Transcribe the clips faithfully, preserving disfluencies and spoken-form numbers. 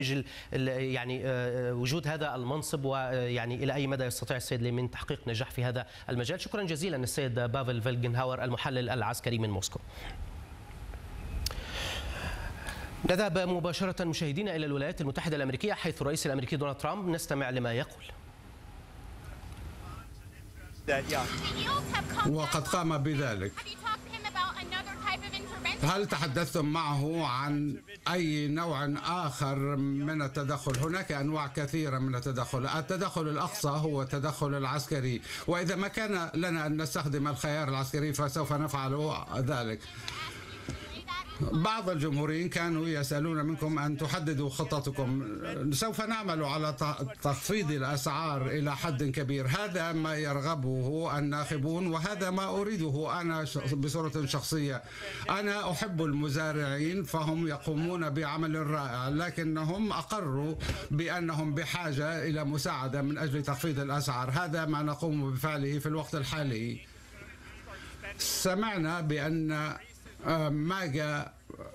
يعني وجود هذا المنصب، ويعني إلى أي مدى يستطيع السيد لي من تحقيق نجاح في هذا المجال. شكرا جزيلا السيد بافل فيلجنهاور المحلل العسكري من موسكو. نذهب مباشرة مشاهدينا إلى الولايات المتحدة الأمريكية، حيث الرئيس الأمريكي دونالد ترامب نستمع لما يقول. وقد قام بذلك. هل تحدثتم معه عن أي نوع آخر من التدخل؟ هناك أنواع كثيرة من التدخل. التدخل الأقصى هو التدخل العسكري، وإذا ما كان لنا أن نستخدم الخيار العسكري فسوف نفعل ذلك. بعض الجمهوريين كانوا يسألون منكم أن تحددوا خططكم. سوف نعمل على تخفيض الأسعار إلى حد كبير. هذا ما يرغبه الناخبون وهذا ما أريده أنا بصورة شخصية. أنا أحب المزارعين فهم يقومون بعمل رائع، لكنهم أقروا بأنهم بحاجة إلى مساعدة من أجل تخفيض الأسعار. هذا ما نقوم بفعله في الوقت الحالي. سمعنا بأن ماجا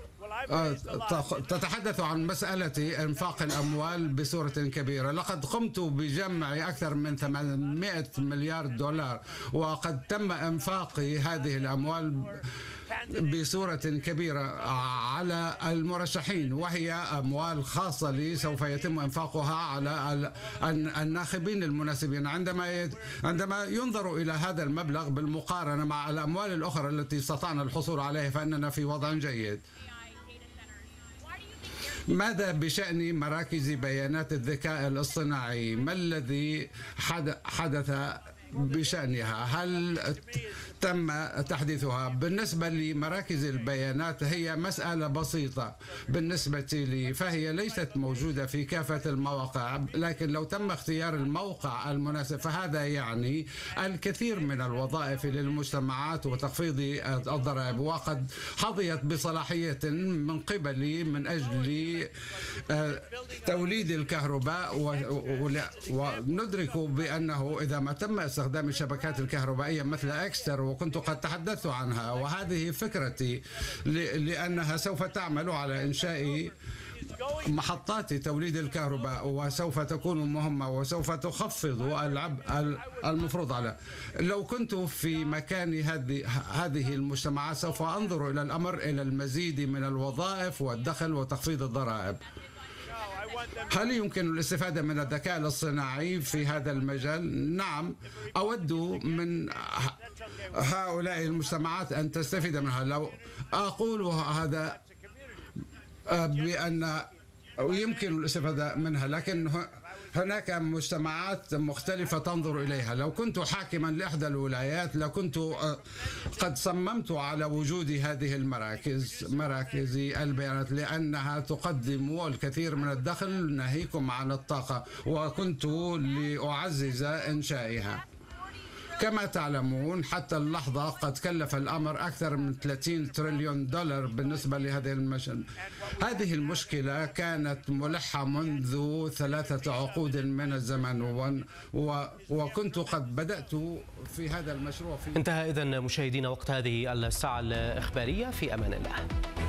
تتحدث عن مسألة إنفاق الأموال بصورة كبيرة. لقد قمت بجمع أكثر من ثمانمائة مليار دولار، وقد تم إنفاق هذه الأموال بصورة كبيرة على المرشحين، وهي أموال خاصة لي سوف يتم إنفاقها على الناخبين المناسبين. عندما عندما ينظر إلى هذا المبلغ بالمقارنة مع الأموال الأخرى التي استطعنا الحصول عليها فإننا في وضع جيد. ماذا بشأن مراكز بيانات الذكاء الاصطناعي؟ ما الذي حدث بشأنها؟ هل تم تحديثها؟ بالنسبة لمراكز البيانات هي مسألة بسيطة بالنسبة لي، فهي ليست موجودة في كافة المواقع، لكن لو تم اختيار الموقع المناسب فهذا يعني الكثير من الوظائف للمجتمعات وتخفيض الضرائب. وقد حظيت بصلاحية من قبلي من أجل توليد الكهرباء، وندرك بأنه إذا ما تم استخدام الشبكات الكهربائية مثل إكستر، وكنت قد تحدثت عنها، وهذه فكرتي لأنها سوف تعمل على إنشاء محطات توليد الكهرباء، وسوف تكون مهمة وسوف تخفض العبء المفروض على. لو كنت في مكان هذه هذه المجتمعات سوف أنظر إلى الأمر إلى المزيد من الوظائف والدخل وتخفيض الضرائب. هل يمكن الاستفادة من الذكاء الاصطناعي في هذا المجال؟ نعم، أود من هؤلاء المجتمعات أن تستفيد منها. لو أقول هذا بأن يمكن الاستفادة منها، لكن هناك مجتمعات مختلفة تنظر إليها. لو كنت حاكما لإحدى الولايات لكنت قد صممت على وجود هذه المراكز، مراكز البيانات، لأنها تقدم الكثير من الدخل ناهيكم عن الطاقة، وكنت لأعزز إنشائها. كما تعلمون حتى اللحظة قد كلف الأمر أكثر من ثلاثين تريليون دولار بالنسبة لهذه المشكلة. هذه المشكلة كانت ملحة منذ ثلاثة عقود من الزمن، و... وكنت قد بدأت في هذا المشروع في... انتهى إذن مشاهدينا وقت هذه الساعة الإخبارية. في أمان الله.